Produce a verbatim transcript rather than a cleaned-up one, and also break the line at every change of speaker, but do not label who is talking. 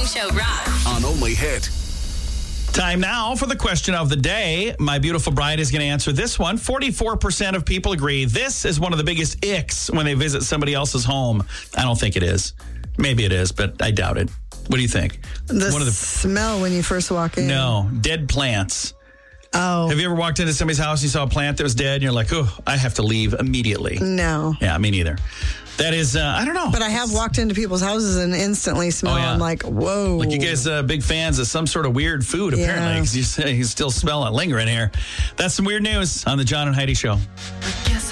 Show rocks.
On Only Hit.
Time now for the question of the day. My beautiful bride is going to answer this one. forty-four percent of people agree this is one of the biggest icks when they visit somebody else's home. I don't think it is. Maybe it is, but I doubt it. What do you think?
The,
one of the
smell when you first walk in.
No, dead plants.
Oh.
Have you ever walked into somebody's house and you saw a plant that was dead and you're like, oh, I have to leave immediately?
No.
Yeah, me neither. That is, uh, I don't know.
But I have walked into people's houses and instantly smell.
Oh, yeah.
I'm like, whoa.
Like you guys uh, big fans of some sort of weird food, apparently, because you, say you still smell it lingering here. That's some weird news on the John and Heidi Show.